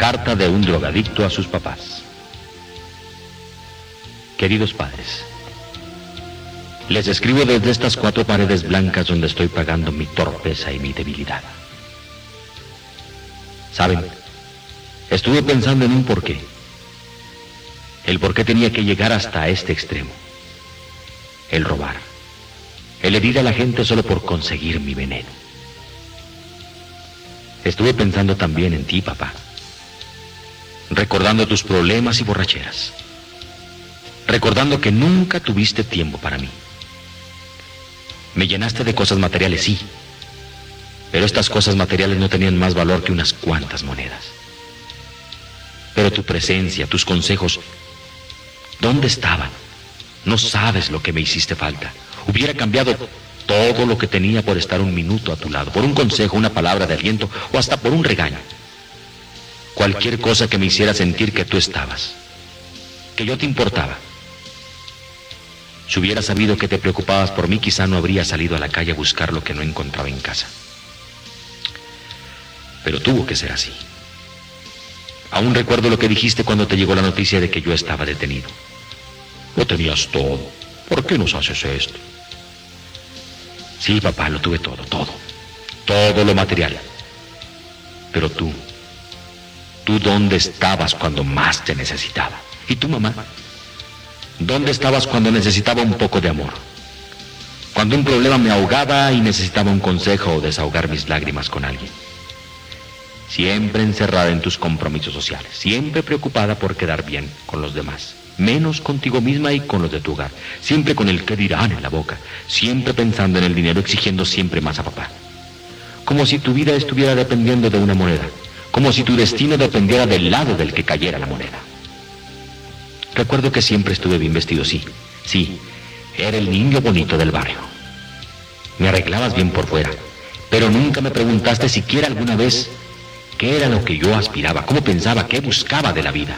Carta de un drogadicto a sus papás. Queridos padres, les escribo desde estas 4 paredes blancas donde estoy pagando mi torpeza y mi debilidad. ¿Saben? Estuve pensando en un porqué. El por qué tenía que llegar hasta este extremo. El robar. El herir a la gente solo por conseguir mi veneno. Estuve pensando también en ti, papá. Recordando tus problemas y borracheras. Recordando que nunca tuviste tiempo para mí. Me llenaste de cosas materiales, sí. Pero estas cosas materiales no tenían más valor que unas cuantas monedas. Pero tu presencia, tus consejos, ¿dónde estaban? No sabes lo que me hiciste falta. Hubiera cambiado todo lo que tenía por estar un minuto a tu lado, por un consejo, una palabra de aliento o hasta por un regaño. Cualquier cosa que me hiciera sentir que tú estabas, que yo te importaba. Si hubiera sabido que te preocupabas por mí, quizá no habría salido a la calle a buscar lo que no encontraba en casa. Pero tuvo que ser así. Aún recuerdo lo que dijiste cuando te llegó la noticia de que yo estaba detenido. Lo tenías todo. ¿Por qué nos haces esto? Sí, papá, lo tuve todo. Todo lo material. Pero tú ¿dónde estabas cuando más te necesitaba? ¿Y tú, mamá? ¿Dónde estabas cuando necesitaba un poco de amor? Cuando un problema me ahogaba y necesitaba un consejo o desahogar mis lágrimas con alguien. Siempre encerrada en tus compromisos sociales, siempre preocupada por quedar bien con los demás, menos contigo misma y con los de tu hogar, siempre con el qué dirán en la boca, siempre pensando en el dinero, exigiendo siempre más a papá. Como si tu vida estuviera dependiendo de una moneda, como si tu destino dependiera del lado del que cayera la moneda. Recuerdo que siempre estuve bien vestido, sí, era el niño bonito del barrio. Me arreglabas bien por fuera, pero nunca me preguntaste siquiera alguna vez qué era lo que yo aspiraba, cómo pensaba, qué buscaba de la vida.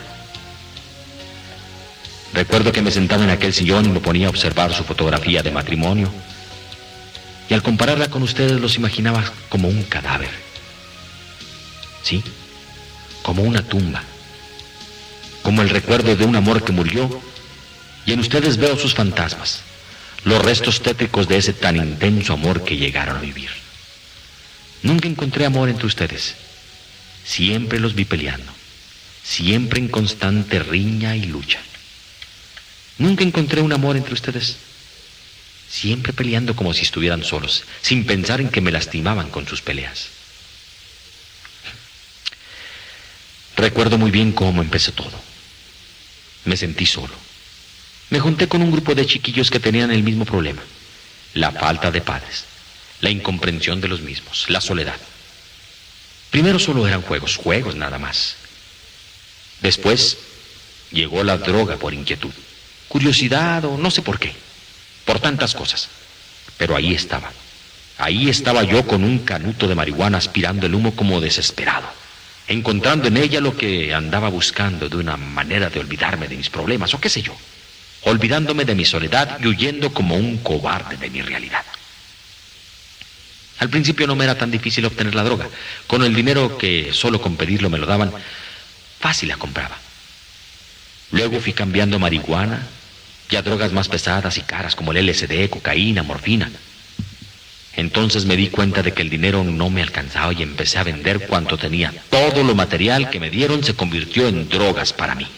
Recuerdo que me sentaba en aquel sillón y me ponía a observar su fotografía de matrimonio, y al compararla con ustedes los imaginaba como un cadáver. Sí, como una tumba, como el recuerdo de un amor que murió, y en ustedes veo sus fantasmas, los restos tétricos de ese tan intenso amor que llegaron a vivir. Nunca encontré amor entre ustedes, siempre los vi peleando, siempre en constante riña y lucha. Nunca encontré un amor entre ustedes, siempre peleando como si estuvieran solos, sin pensar en que me lastimaban con sus peleas. Recuerdo muy bien cómo empezó todo. Me sentí solo. Me junté con un grupo de chiquillos que tenían el mismo problema, la falta de padres, la incomprensión de los mismos, la soledad. Primero solo eran juegos nada más. Después llegó la droga por inquietud, curiosidad o no sé por qué, por tantas cosas. Pero ahí estaba yo con un canuto de marihuana aspirando el humo como desesperado, encontrando en ella lo que andaba buscando, de una manera de olvidarme de mis problemas, o qué sé yo, olvidándome de mi soledad y huyendo como un cobarde de mi realidad. Al principio no me era tan difícil obtener la droga. Con el dinero que solo con pedirlo me lo daban, fácil la compraba. Luego fui cambiando marihuana y a drogas más pesadas y caras como el LSD, cocaína, morfina. Entonces me di cuenta de que el dinero no me alcanzaba y empecé a vender cuanto tenía. Todo lo material que me dieron se convirtió en drogas para mí.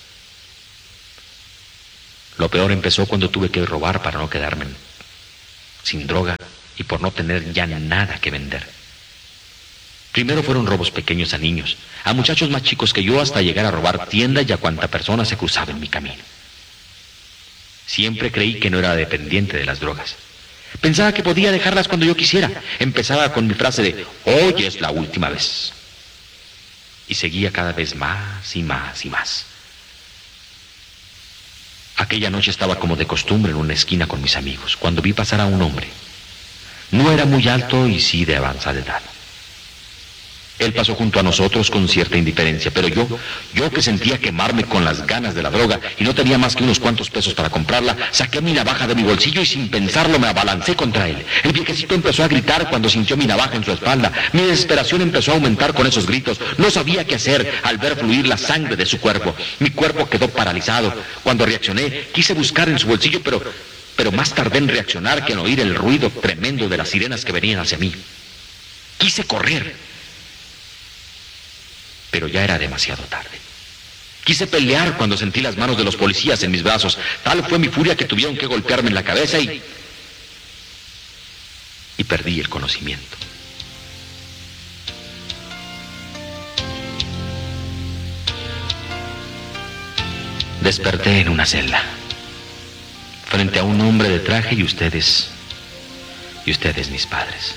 Lo peor empezó cuando tuve que robar para no quedarme sin droga y por no tener ya nada que vender. Primero fueron robos pequeños a niños, a muchachos más chicos que yo, hasta llegar a robar tiendas y a cuanta persona se cruzaba en mi camino. Siempre creí que no era dependiente de las drogas. Pensaba que podía dejarlas cuando yo quisiera. Empezaba con mi frase de hoy es la última vez. Y seguía cada vez más y más y más. Aquella noche estaba como de costumbre en una esquina con mis amigos, cuando vi pasar a un hombre. No era muy alto y sí de avanzada edad. Él pasó junto a nosotros con cierta indiferencia, pero yo que sentía quemarme con las ganas de la droga y no tenía más que unos cuantos pesos para comprarla, saqué mi navaja de mi bolsillo y sin pensarlo me abalancé contra él. El viejecito empezó a gritar cuando sintió mi navaja en su espalda. Mi desesperación empezó a aumentar con esos gritos. No sabía qué hacer al ver fluir la sangre de su cuerpo. Mi cuerpo quedó paralizado. Cuando reaccioné, quise buscar en su bolsillo, pero más tardé en reaccionar que en oír el ruido tremendo de las sirenas que venían hacia mí. Quise correr, pero ya era demasiado tarde. Quise pelear cuando sentí las manos de los policías en mis brazos. Tal fue mi furia que tuvieron que golpearme en la cabeza y perdí el conocimiento. Desperté en una celda, frente a un hombre de traje y ustedes mis padres.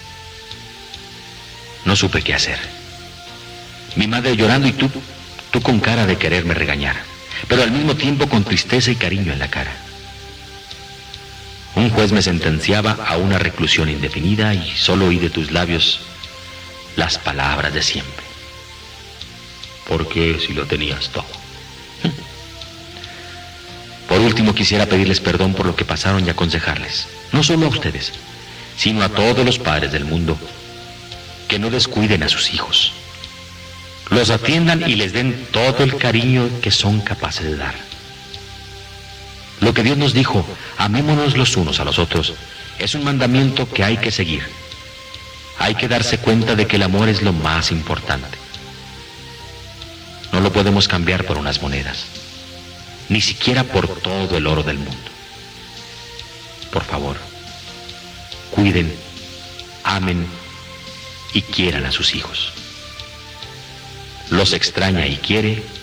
No supe qué hacer. Mi madre llorando y tú con cara de quererme regañar, pero al mismo tiempo con tristeza y cariño en la cara. Un juez me sentenciaba a una reclusión indefinida y solo oí de tus labios las palabras de siempre. ¿Por qué si lo tenías todo? Por último quisiera pedirles perdón por lo que pasaron y aconsejarles, no solo a ustedes, sino a todos los padres del mundo, que no descuiden a sus hijos. Los atiendan y les den todo el cariño que son capaces de dar. Lo que Dios nos dijo, amémonos los unos a los otros, es un mandamiento que hay que seguir. Hay que darse cuenta de que el amor es lo más importante. No lo podemos cambiar por unas monedas, ni siquiera por todo el oro del mundo. Por favor, cuiden, amen y quieran a sus hijos. Los extraña y quiere